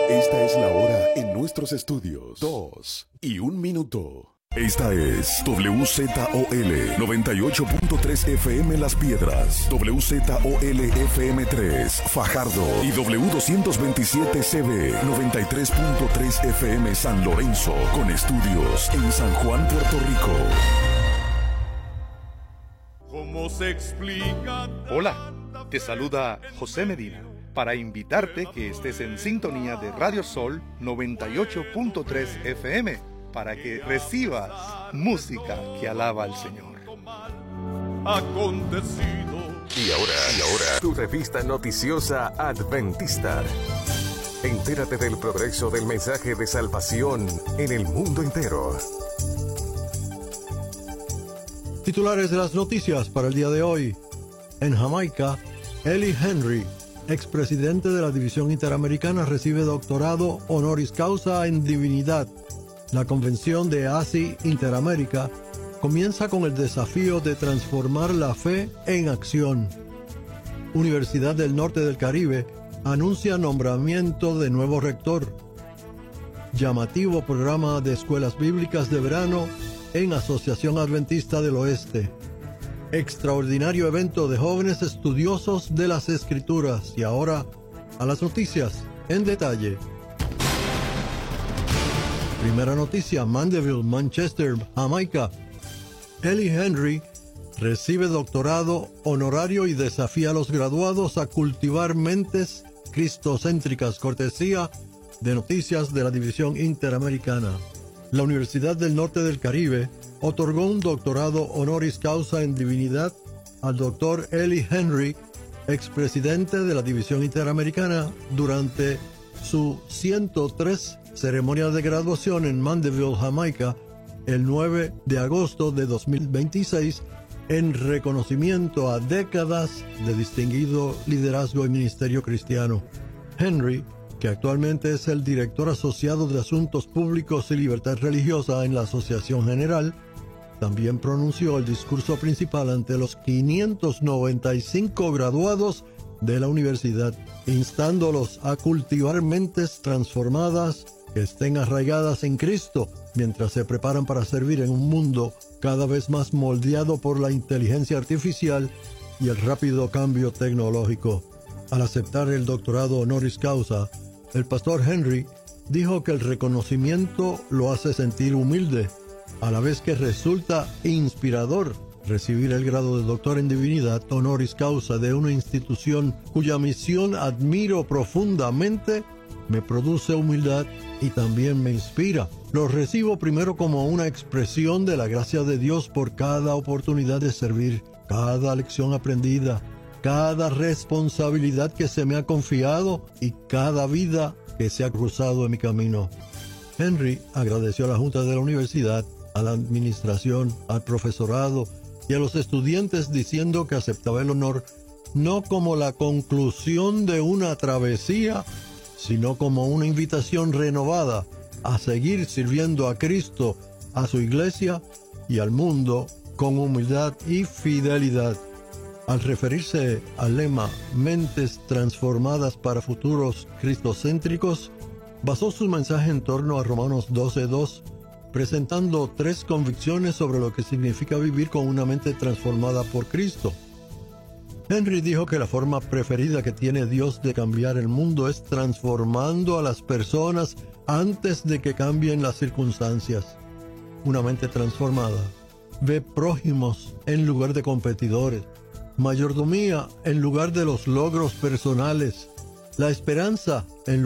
Esta es la hora en nuestros estudios. 2:01. Esta es WZOL 98.3 FM Las Piedras, WZOL FM3 Fajardo y W227CB 93.3 FM San Lorenzo, con estudios en San Juan, Puerto Rico. ¿Cómo se explica? Hola, te saluda José Medina para invitarte que estés en sintonía de Radio Sol 98.3 FM para que recibas música que alaba al Señor. Acontecido. Y ahora, tu revista noticiosa Adventista. Entérate del progreso del mensaje de salvación en el mundo entero. Titulares de las noticias para el día de hoy. En Jamaica, Eli Henry, expresidente de la División Interamericana, recibe doctorado honoris causa en divinidad. La convención de ASI Interamérica comienza con el desafío de transformar la fe en acción. Universidad del Norte del Caribe anuncia nombramiento de nuevo rector. Llamativo programa de escuelas bíblicas de verano en Asociación Adventista del Oeste. Extraordinario evento de jóvenes estudiosos de las Escrituras. Y ahora, a las noticias en detalle. Primera noticia, Mandeville, Manchester, Jamaica. Eli Henry recibe doctorado honorario y desafía a los graduados a cultivar mentes cristocéntricas, cortesía de noticias de la División Interamericana. La Universidad del Norte del Caribe otorgó un doctorado honoris causa en divinidad al Dr. Eli Henry, expresidente de la División Interamericana, durante su 103 ceremonia de graduación en Mandeville, Jamaica, el 9 de agosto de 2026, en reconocimiento a décadas de distinguido liderazgo y ministerio cristiano. Henry, que actualmente es el director asociado de Asuntos Públicos y Libertad Religiosa en la Asociación General, también pronunció el discurso principal ante los 595 graduados de la universidad, instándolos a cultivar mentes transformadas que estén arraigadas en Cristo mientras se preparan para servir en un mundo cada vez más moldeado por la inteligencia artificial y el rápido cambio tecnológico. Al aceptar el doctorado honoris causa, el pastor Henry dijo que el reconocimiento lo hace sentir humilde, a la vez que resulta inspirador recibir el grado de doctor en divinidad honoris causa de una institución cuya misión admiro profundamente. Me produce humildad y también me inspira. Lo recibo primero como una expresión de la gracia de Dios por cada oportunidad de servir, cada lección aprendida, cada responsabilidad que se me ha confiado y cada vida que se ha cruzado en mi camino. Henry agradeció a la Junta de la Universidad, a la administración, al profesorado y a los estudiantes, diciendo que aceptaba el honor no como la conclusión de una travesía, sino como una invitación renovada a seguir sirviendo a Cristo, a su iglesia y al mundo con humildad y fidelidad. Al referirse al lema Mentes transformadas para futuros cristocéntricos, basó su mensaje en torno a Romanos 12:2, presentando 3 convicciones sobre lo que significa vivir con una mente transformada por Cristo. Henry dijo que la forma preferida que tiene Dios de cambiar el mundo es transformando a las personas antes de que cambien las circunstancias. Una mente transformada ve prójimos en lugar de competidores, mayordomía en lugar de los logros personales, la esperanza en